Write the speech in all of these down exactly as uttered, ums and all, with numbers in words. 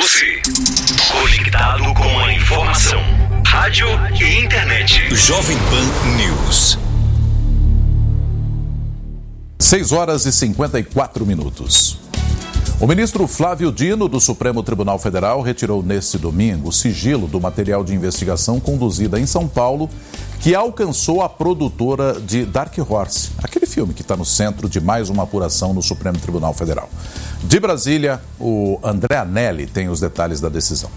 Você, conectado com a informação, rádio e internet. Jovem Pan News. seis horas e cinquenta e quatro minutos. O ministro Flávio Dino, do Supremo Tribunal Federal, retirou neste domingo o sigilo do material de investigação conduzida em São Paulo, que alcançou a produtora de Dark Horse, aquele filme que está no centro de mais uma apuração no Supremo Tribunal Federal. De Brasília, o André Anelli tem os detalhes da decisão.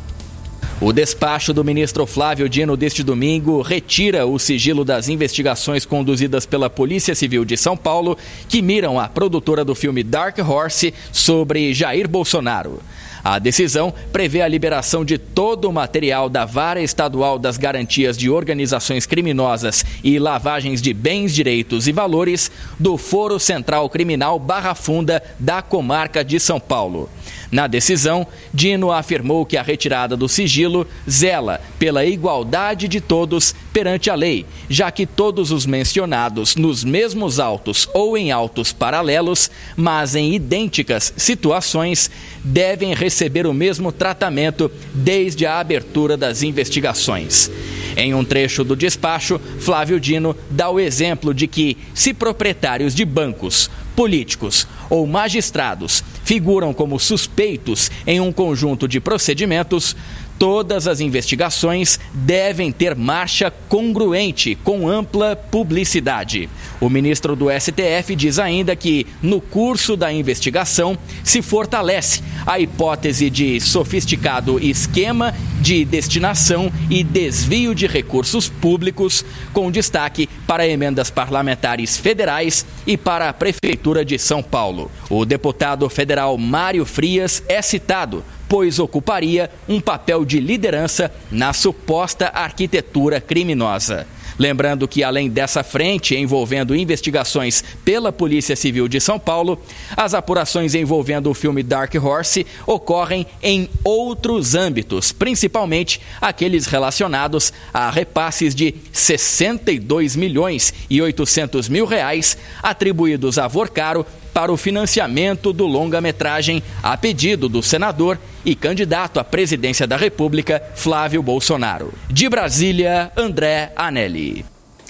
O despacho do ministro Flávio Dino deste domingo retira o sigilo das investigações conduzidas pela Polícia Civil de São Paulo, que miram a produtora do filme Dark Horse sobre Jair Bolsonaro. A decisão prevê a liberação de todo o material da Vara Estadual das Garantias de Organizações Criminosas e Lavagens de Bens, Direitos e Valores do Foro Central Criminal Barra Funda da Comarca de São Paulo. Na decisão, Dino afirmou que a retirada do sigilo zela pela igualdade de todos perante a lei, já que todos os mencionados nos mesmos autos ou em autos paralelos, mas em idênticas situações, devem receber o mesmo tratamento desde a abertura das investigações. Em um trecho do despacho, Flávio Dino dá o exemplo de que, se proprietários de bancos, políticos ou magistrados figuram como suspeitos em um conjunto de procedimentos, todas as investigações devem ter marcha congruente com ampla publicidade. O ministro do S T F diz ainda que, no curso da investigação, se fortalece a hipótese de sofisticado esquema de destinação e desvio de recursos públicos, com destaque para emendas parlamentares federais e para a Prefeitura de São Paulo. O deputado federal Mário Frias é citado, pois ocuparia um papel de liderança na suposta arquitetura criminosa. Lembrando que, além dessa frente envolvendo investigações pela Polícia Civil de São Paulo, as apurações envolvendo o filme Dark Horse ocorrem em outros âmbitos, principalmente aqueles relacionados a repasses de sessenta e dois milhões e oitocentos mil reais atribuídos a Vorcaro para o financiamento do longa-metragem a pedido do senador e candidato à presidência da República, Flávio Bolsonaro. De Brasília, André Anelli.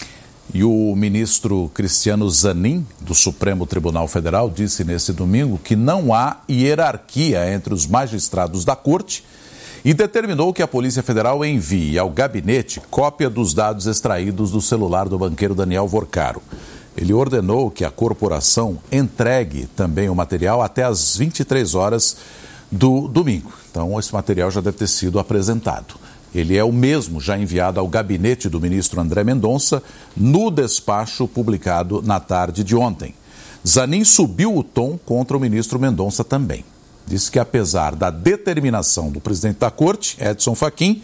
E o ministro Cristiano Zanin, do Supremo Tribunal Federal, disse nesse domingo que não há hierarquia entre os magistrados da Corte e determinou que a Polícia Federal envie ao gabinete cópia dos dados extraídos do celular do banqueiro Daniel Vorcaro. Ele ordenou que a corporação entregue também o material até às vinte e três horas do domingo. Então, esse material já deve ter sido apresentado. Ele é o mesmo já enviado ao gabinete do ministro André Mendonça no despacho publicado na tarde de ontem. Zanin subiu o tom contra o ministro Mendonça também. Disse que, apesar da determinação do presidente da Corte, Edson Fachin,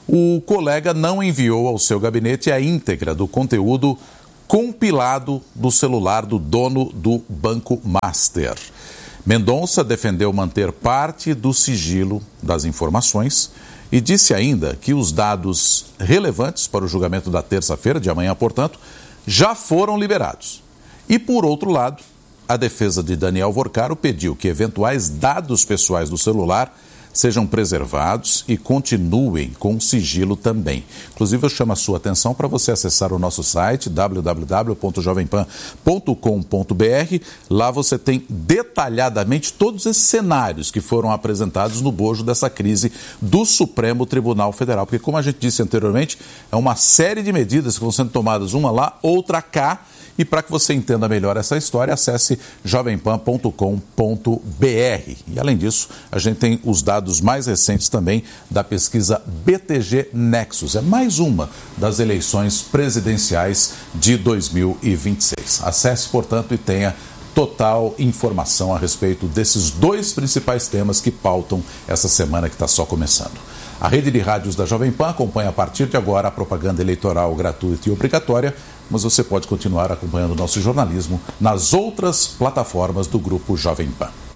o colega não enviou ao seu gabinete a íntegra do conteúdo compilado do celular do dono do Banco Master. Mendonça defendeu manter parte do sigilo das informações e disse ainda que os dados relevantes para o julgamento da terça-feira, de amanhã, portanto, já foram liberados. E, por outro lado, a defesa de Daniel Vorcaro pediu que eventuais dados pessoais do celular sejam preservados e continuem com sigilo também. Inclusive, eu chamo a sua atenção para você acessar o nosso site w w w ponto jovem pan ponto com ponto b r. Lá você tem detalhadamente todos esses cenários que foram apresentados no bojo dessa crise do Supremo Tribunal Federal. Porque, como a gente disse anteriormente, é uma série de medidas que vão sendo tomadas, uma lá, outra cá. E para que você entenda melhor essa história, acesse jovem pan ponto com ponto b r. E, além disso, a gente tem os dados mais recentes também da pesquisa B T G Nexus. É mais uma das eleições presidenciais de dois mil e vinte e seis. Acesse, portanto, e tenha total informação a respeito desses dois principais temas que pautam essa semana que está só começando. A rede de rádios da Jovem Pan acompanha a partir de agora a propaganda eleitoral gratuita e obrigatória, mas você pode continuar acompanhando o nosso jornalismo nas outras plataformas do Grupo Jovem Pan.